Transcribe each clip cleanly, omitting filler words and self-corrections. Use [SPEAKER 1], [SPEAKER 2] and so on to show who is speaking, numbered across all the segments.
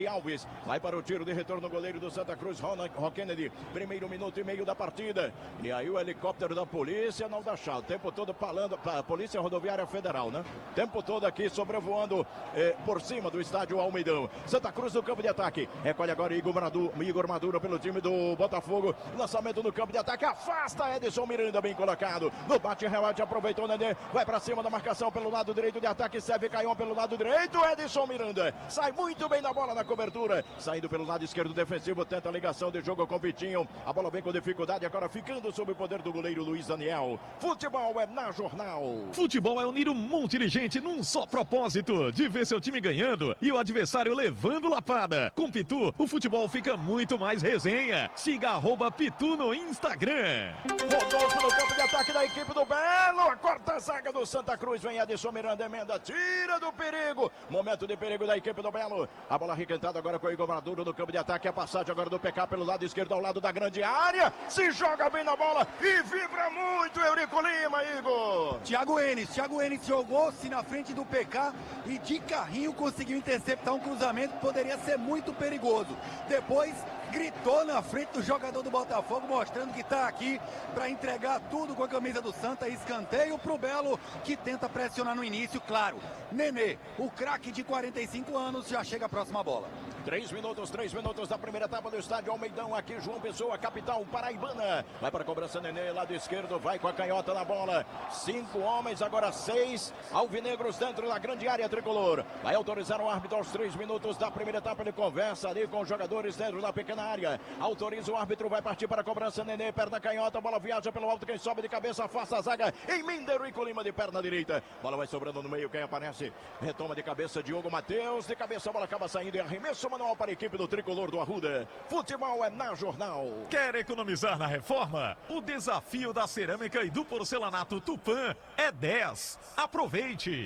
[SPEAKER 1] Alves, vai para o tiro de retorno, goleiro do Santa Cruz, Ron Kennedy, primeiro minuto e meio da partida, e aí o helicóptero da polícia não dá chá, o tempo todo falando, a Polícia Rodoviária Federal, né? O tempo todo aqui sobrevoando por cima do estádio Almeidão. Santa Cruz no campo de ataque, recolhe agora Igor Maduro pelo time do Botafogo, lançamento no campo de ataque, afasta Edson Miranda, bem colocado, no bate-rebate, aproveitou o Nenê, vai para cima da marcação pelo lado direito de ataque, serve Caion pelo lado direito, Edson Miranda, sai muito bem na bola na cobertura, saindo pelo lado esquerdo defensivo, tenta a ligação de jogo com o Vitinho, a bola vem com dificuldade, agora ficando sob o poder do goleiro Luiz Daniel. Futebol é na Jornal.
[SPEAKER 2] Futebol é unir um monte de gente num só propósito, de ver seu time ganhando e o adversário levando lapada. Com Pitu, o futebol fica muito mais resenha. Siga @Pitu no Instagram.
[SPEAKER 1] Rodolfo no campo de ataque da equipe do Belo, a quarta zaga do Santa Cruz, vem Edson Miranda, emenda, tira do perigo, momento de perigo da equipe do Belo, a bola requentada agora com o Igor Maduro no campo de ataque, a passagem agora do PK pelo lado esquerdo ao lado da grande área, se joga bem na bola e vibra muito Eurico Lima, Igor.
[SPEAKER 3] Thiago Enes jogou-se na frente do PK e de carrinho conseguiu interceptar um cruzamento que poderia ser muito perigoso. Depois gritou na frente do jogador do Botafogo, mostrando que está aqui para entregar tudo com a camisa do Santa. Escanteio para o Belo, que tenta pressionar no início, claro. Nenê, o craque de 45 anos, já chega a próxima bola.
[SPEAKER 1] 3 minutos da primeira etapa do estádio Almeidão, aqui João Pessoa, capital paraibana. Vai para a cobrança Nenê, lado esquerdo, vai com a canhota na bola. 5 homens, agora 6 alvinegros dentro da grande área tricolor. Vai autorizar o árbitro aos 3 minutos da primeira etapa, ele conversa ali com os jogadores dentro da pequena área. Autoriza o árbitro, vai partir para a cobrança Nenê, perna canhota, bola viaja pelo alto, quem sobe de cabeça, afasta a zaga, emenda Eurico Lima de perna direita. Bola vai sobrando no meio, quem aparece? Retoma de cabeça Diogo Matheus, de cabeça a bola acaba saindo e arremesso manual para a equipe do tricolor do Arruda. Futebol é na Jornal.
[SPEAKER 2] Quer economizar na reforma? O desafio da cerâmica e do porcelanato Tupã é 10. Aproveite!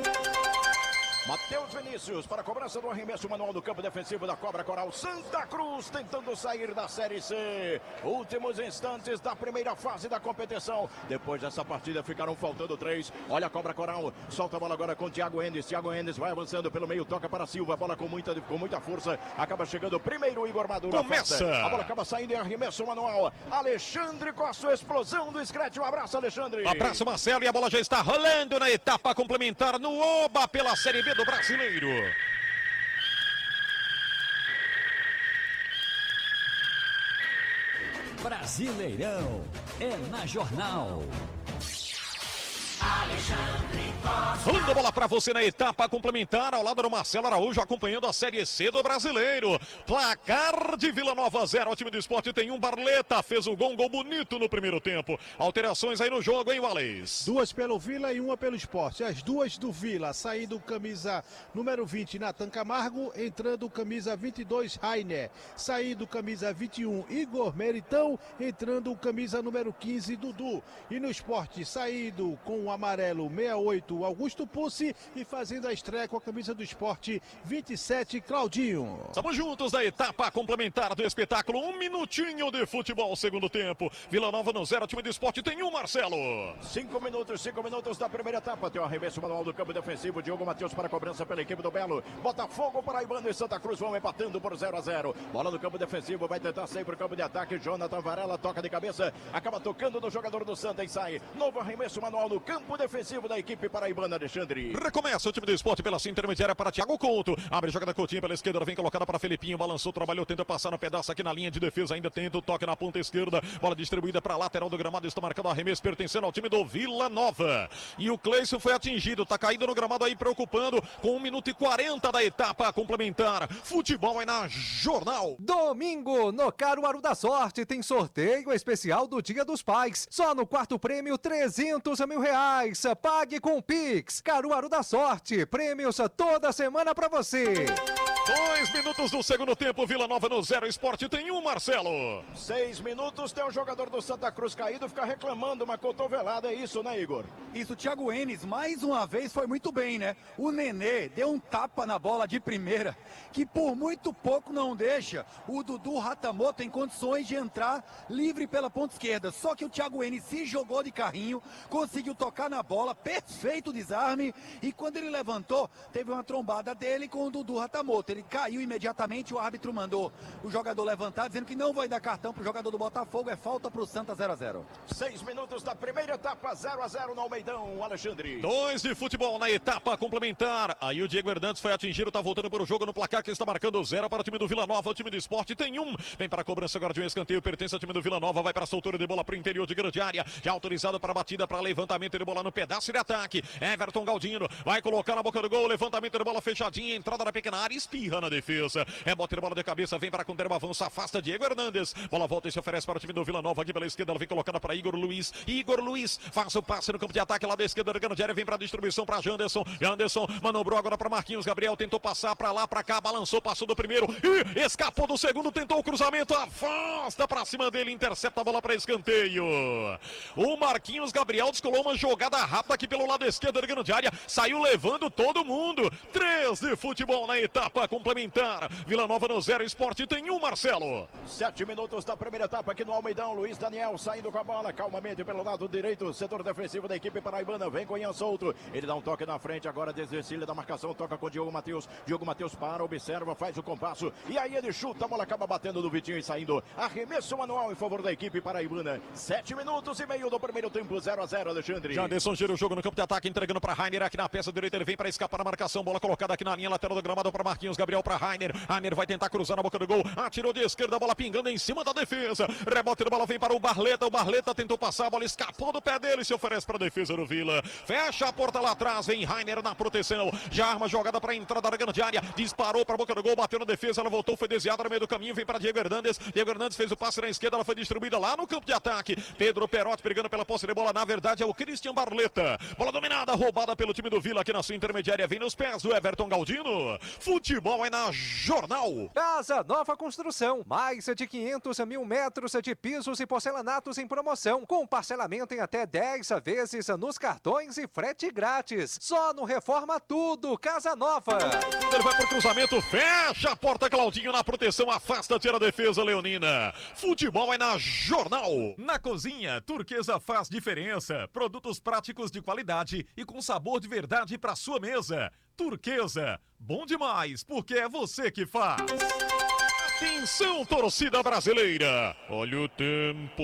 [SPEAKER 1] Matheus Vinícius para a cobrança do arremesso manual do campo defensivo da Cobra Coral. Santa Cruz tentando sair da Série C. Últimos instantes da primeira fase da competição. Depois dessa partida ficaram faltando 3. Olha a Cobra Coral, solta a bola agora com Thiago Enes. Thiago Enes vai avançando pelo meio, toca para Silva. A bola com muita força. Acaba chegando primeiro o Igor Maduro.
[SPEAKER 2] Começa!
[SPEAKER 1] A bola acaba saindo em arremesso manual. Alexandre com a sua explosão do Scratch. Um abraço, Alexandre.
[SPEAKER 2] Abraço, Marcelo. E a bola já está rolando na etapa complementar no Oba pela Série B do Brasileiro.
[SPEAKER 4] Brasileirão é na Jornal.
[SPEAKER 2] Rolando a bola pra você na etapa complementar, ao lado do Marcelo Araújo, acompanhando a Série C do Brasileiro. Placar de Vila Nova 0, o time do esporte tem um. Barleta fez o gol bonito no primeiro tempo. Alterações aí no jogo, hein, Valês?
[SPEAKER 5] 2 pelo Vila e 1 pelo esporte. As 2 do Vila, saindo camisa número 20, Natan Camargo, entrando camisa 22, Rainer. Saindo camisa 21, Igor Meritão, entrando camisa número 15, Dudu. E no esporte, saído com o amarelo 68, Augusto Pussi, e fazendo a estreia com a camisa do esporte 27, Claudinho.
[SPEAKER 2] Estamos juntos na etapa complementar do espetáculo. 1 minutinho de futebol, segundo tempo. Vila Nova no 0, time do esporte tem 1, Marcelo.
[SPEAKER 1] 5 minutos da primeira etapa. Tem o arremesso manual do campo defensivo. Diogo Matheus para a cobrança pela equipe do Belo. Botafogo, Paraibano e Santa Cruz vão empatando por 0-0. Bola no campo defensivo, vai tentar sair para o campo de ataque. Jonathan Varela toca de cabeça, acaba tocando no jogador do Santa e sai. Novo arremesso manual no campo defensivo da equipe paraibana, Alexandre.
[SPEAKER 2] Recomeça o time do esporte pela intermediária para Thiago Couto. Abre jogada Coutinho pela esquerda, vem colocada para Felipinho. Balançou, trabalhou, tenta passar no pedaço aqui na linha de defesa. Ainda tenta o toque na ponta esquerda. Bola distribuída para a lateral do gramado. Está marcando arremesso pertencendo ao time do Vila Nova. E o Cleison foi atingido. Está caído no gramado aí, preocupando. Com 1 minuto e 40 da etapa complementar. Futebol é na Jornal.
[SPEAKER 6] Domingo, no Caruaru da Sorte, tem sorteio especial do Dia dos Pais. Só no quarto prêmio, R$300 mil. Pague com Pix. Caruaru da Sorte, prêmios toda semana pra você.
[SPEAKER 2] 2 minutos do segundo tempo, Vila Nova no 0, esporte tem 1, Marcelo.
[SPEAKER 1] 6 minutos, tem um jogador do Santa Cruz caído, fica reclamando uma cotovelada, é isso, né, Igor?
[SPEAKER 3] Isso, Thiago Enes, mais uma vez foi muito bem, né? O Nenê deu um tapa na bola de primeira, que por muito pouco não deixa o Dudu Ratamoto em condições de entrar livre pela ponta esquerda. Só que o Thiago Enes se jogou de carrinho, conseguiu tocar na bola, perfeito desarme, e quando ele levantou, teve uma trombada dele com o Dudu Ratamoto. Ele caiu imediatamente imediatamente o árbitro mandou o jogador levantar, dizendo que não vai dar cartão pro jogador do Botafogo, é falta pro Santa 0-0.
[SPEAKER 1] 6 minutos da primeira etapa, 0-0 no Almeidão, Alexandre.
[SPEAKER 2] 2 de futebol na etapa complementar. Aí o Diego Hernandes foi atingido, tá voltando para o jogo no placar que está marcando 0 para o time do Vila Nova. O time do Sport tem 1. Vem para a cobrança agora de um escanteio, pertence ao time do Vila Nova, vai para a soltura de bola para o interior de grande área. Já autorizado para batida, para levantamento de bola no pedaço de ataque. Everton Galdino vai colocar na boca do gol, levantamento de bola fechadinha, entrada na pequena área, espirra na defesa. Rebote de bola de cabeça, vem para Conterba, avança, afasta Diego Hernandes. Bola volta e se oferece para o time do Vila Nova aqui pela esquerda, ela vem colocando para Igor Luiz. Igor Luiz faz o passe no campo de ataque lá da esquerda da grande área, vem para a distribuição para Janderson. Janderson manobrou agora para Marquinhos Gabriel, tentou passar para lá, para cá, balançou, passou do primeiro e escapou do segundo, tentou o cruzamento, afasta para cima dele, intercepta a bola para escanteio. O Marquinhos Gabriel descolou uma jogada rápida aqui pelo lado esquerdo da grande área, saiu levando todo mundo. 3 de futebol na etapa complementar. Vila Nova no 0, Sport tem 1, Marcelo.
[SPEAKER 1] 7 minutos da primeira etapa aqui no Almeidão. Luiz Daniel saindo com a bola calmamente pelo lado direito, setor defensivo da equipe paraibana, vem com Ian Souto, ele dá um toque na frente, agora desvencilha da marcação, toca com o Diogo Matheus para, observa, faz o compasso, e aí ele chuta, a bola acaba batendo do Vitinho e saindo, arremesso manual em favor da equipe paraibana. 7 minutos e meio do primeiro tempo, 0-0, Alexandre.
[SPEAKER 2] Janderson gira o jogo no campo de ataque, entregando para Rainer aqui na peça direita, ele vem para escapar na marcação, bola colocada aqui na linha lateral do gramado para Marquinhos Gabriel, para Rainer. Rainer vai tentar cruzar na boca do gol, atirou de esquerda, a bola pingando em cima da defesa, rebote da bola vem para o Barleta tentou passar, a bola escapou do pé dele, se oferece para a defesa do Vila, fecha a porta lá atrás, vem Rainer na proteção, já arma a jogada para a entrada da grande área, disparou para a boca do gol, bateu na defesa, ela voltou, foi desviada no meio do caminho, vem para Diego Hernandes fez o passe na esquerda, ela foi distribuída lá no campo de ataque, Pedro Perotti brigando pela posse de bola, na verdade é o Christian Barleta, bola dominada, roubada pelo time do Vila aqui na sua intermediária, vem nos pés do Everton Galdino. Futebol é na Jornal.
[SPEAKER 6] Casa Nova Construção, mais de 500 mil metros de pisos e porcelanatos em promoção, com parcelamento em até 10 vezes nos cartões e frete grátis. Só no Reforma Tudo, Casa Nova.
[SPEAKER 2] Ele vai pro cruzamento, fecha a porta, Claudinho na proteção, afasta, tira a defesa, Leonina. Futebol é na Jornal.
[SPEAKER 7] Na cozinha, Turquesa faz diferença. Produtos práticos de qualidade e com sabor de verdade para sua mesa. Turquesa, bom demais, porque é você que faz.
[SPEAKER 2] Atenção, torcida brasileira. Olha o tempo.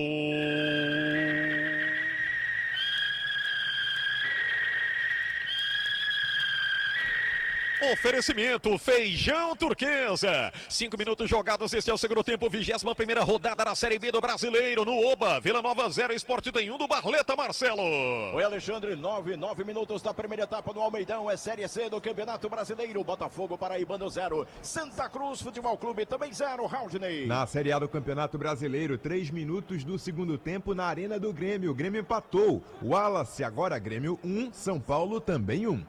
[SPEAKER 2] Oferecimento Feijão Turquesa. 5 minutos jogados, este é o segundo tempo, 21ª rodada da Série B do Brasileiro. No Oba, Vila Nova 0, Sport tem 1 do Barleta, Marcelo.
[SPEAKER 1] Oi, Alexandre, 9 minutos da primeira etapa no Almeidão, é Série C do Campeonato Brasileiro. Botafogo Paraibano 0, Santa Cruz Futebol Clube também 0, Raudney.
[SPEAKER 8] Na Série A do Campeonato Brasileiro, 3 minutos do segundo tempo na Arena do Grêmio. O Grêmio empatou. O Wallace agora Grêmio 1, São Paulo também 1.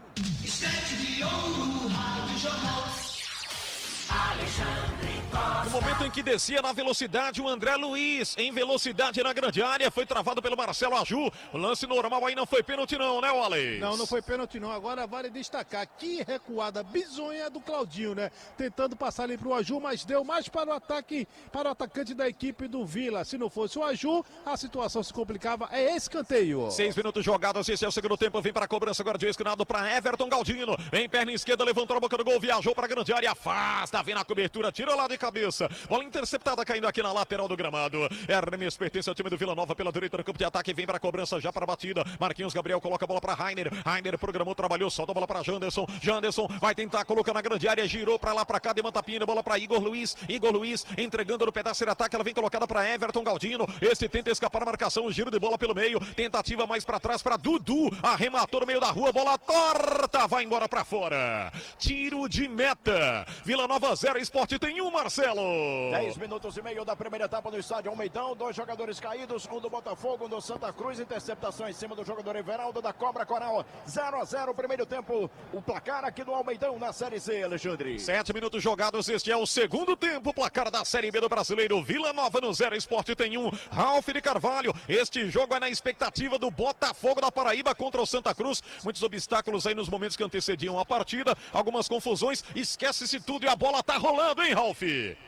[SPEAKER 2] No momento em que descia na velocidade, o André Luiz, em velocidade na grande área, foi travado pelo Marcelo Aju. O lance normal aí, não foi pênalti não, né, Wallace?
[SPEAKER 5] Não foi pênalti não. Agora vale destacar que recuada bizonha do Claudinho, né? Tentando passar ali pro Aju, mas deu mais para o ataque, para o atacante da equipe do Vila. Se não fosse o Aju, a situação se complicava. É escanteio.
[SPEAKER 2] 6 minutos jogados, esse é o segundo tempo. Vem para a cobrança agora de esquinado para Everton Galdino. Em perna esquerda, levantou a boca do gol, viajou para a grande área, afasta, vem na cobertura, tira lá de cabeça. Bola interceptada caindo aqui na lateral do gramado. Arremesso pertence ao time do Vila Nova pela direita do campo de ataque. Vem para a cobrança já para a batida. Marquinhos Gabriel coloca a bola para Rainer. Rainer programou, trabalhou, solta a bola para Janderson. Janderson vai tentar colocar na grande área. Girou para lá, para cá, demanda pina. Bola para Igor Luiz. Igor Luiz entregando no pedaço de ataque. Ela vem colocada para Everton Galdino. Esse tenta escapar a marcação. Giro de bola pelo meio. Tentativa mais para trás para Dudu. Arrematou no meio da rua. Bola torta. Vai embora para fora. Tiro de meta. Vila Nova 0, Sport tem 1, Marcelo.
[SPEAKER 1] 10 minutos e meio da primeira etapa no estádio Almeidão, 2 jogadores caídos, um do Botafogo, um do Santa Cruz, interceptação em cima do jogador Everaldo da Cobra Coral, 0-0, primeiro tempo, o placar aqui no Almeidão na Série C, Alexandre.
[SPEAKER 2] 7 minutos jogados, este é o segundo tempo, placar da Série B do Brasileiro, Vila Nova no 0, Sport tem 1, Ralf de Carvalho, este jogo é na expectativa do Botafogo da Paraíba contra o Santa Cruz, muitos obstáculos aí nos momentos que antecediam a partida, algumas confusões, esquece-se tudo e a bola tá rolando, hein, Ralf?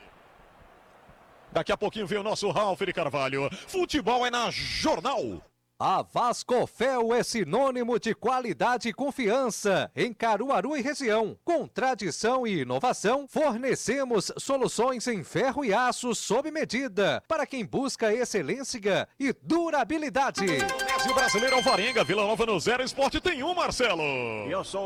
[SPEAKER 2] Daqui a pouquinho vem o nosso Ralf de Carvalho. Futebol é na Jornal.
[SPEAKER 6] A Vascofel é sinônimo de qualidade e confiança em Caruaru e região. Com tradição e inovação, fornecemos soluções em ferro e aço sob medida para quem busca excelência e durabilidade.
[SPEAKER 2] O Brasileiro Alvarenga, Vila Nova no 0, Esporte tem 1, Marcelo.
[SPEAKER 1] E eu sou